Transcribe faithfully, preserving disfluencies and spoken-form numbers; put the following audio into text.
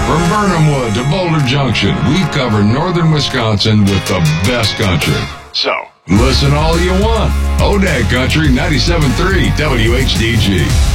From Burnhamwood to Boulder Junction, we cover northern Wisconsin with the best country. So, listen all you want. O D A G Country ninety-seven point three W H D G.